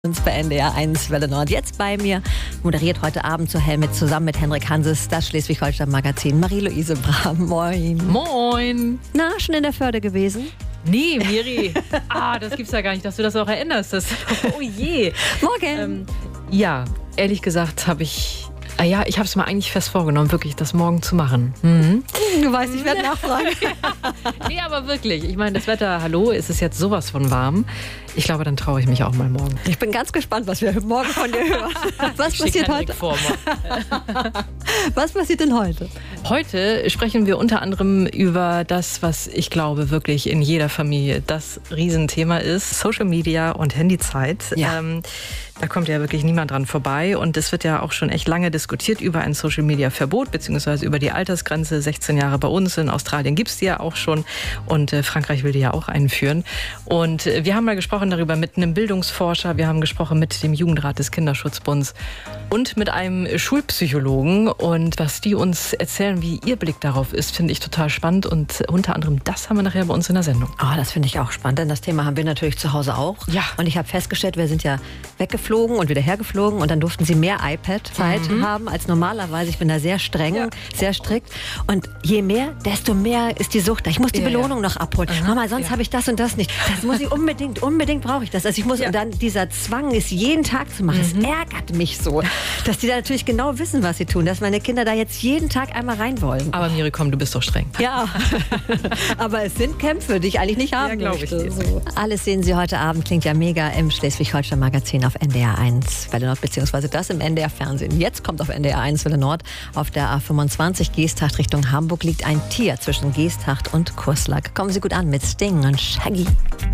Bei NDR 1 Welle Nord. Jetzt bei mir moderiert heute Abend zur Helmut zusammen mit Henrik Hanses das Schleswig-Holstein-Magazin Marie-Louise Brahm. Moin. Moin. Na, schon in der Förde gewesen? Nee, Miri. Das gibt's ja gar nicht, dass du das auch erinnerst. Oh je. Morgen. Ja, ehrlich gesagt habe ich... ich habe es mir eigentlich fest vorgenommen, wirklich das morgen zu machen. Mhm. Du weißt, ich werde nachfragen. Nee, aber wirklich. Ich meine, das Wetter, hallo, es ist jetzt sowas von warm. Ich glaube, dann traue ich mich auch mal morgen. Ich bin ganz gespannt, was wir morgen von dir hören. Was passiert heute? Was passiert denn heute? Heute sprechen wir unter anderem über das, was ich glaube wirklich in jeder Familie das Riesenthema ist. Social Media und Handyzeit. Ja. Da kommt ja wirklich niemand dran vorbei. Und es wird ja auch schon echt lange diskutiert über ein Social Media Verbot, beziehungsweise über die Altersgrenze. 16 Jahre bei uns. In Australien gibt es die ja auch schon. Und Frankreich will die ja auch einführen. Und wir haben mal gesprochen darüber mit einem Bildungsforscher. Wir haben gesprochen mit dem Jugendrat des Kinderschutzbunds und mit einem Schulpsychologen. Und was die uns erzählen, wie ihr Blick darauf ist, finde ich total spannend. Und unter anderem das haben wir nachher bei uns in der Sendung. Oh, das finde ich auch spannend, denn das Thema haben wir natürlich zu Hause auch. Ja. Und ich habe festgestellt, wir sind ja weggeflogen und wieder hergeflogen und dann durften sie mehr iPad-Zeit haben als normalerweise. Ich bin da sehr streng, sehr strikt. Und je mehr, desto mehr ist die Sucht da. Ich muss die Belohnung noch abholen. Mama, sonst habe ich das und das nicht. Das muss ich unbedingt brauche ich das. Also ich muss, und dann dieser Zwang ist jeden Tag zu machen. Es ärgert mich so, dass die da natürlich genau wissen, was sie tun. Dass meine Kinder da jetzt jeden Tag einmal rein wollen. Aber Miri, komm, du bist doch streng. Ja, aber es sind Kämpfe, die ich eigentlich nicht haben möchte. So. Alles sehen Sie heute Abend, klingt ja mega im Schleswig-Holstein-Magazin auf NDR 1 Welle Nord, beziehungsweise das im NDR-Fernsehen. Jetzt kommt auf NDR 1 Welle Nord auf der A25 Geesthacht Richtung Hamburg liegt ein Tier zwischen Geesthacht und Kurslack. Kommen Sie gut an mit Sting und Shaggy.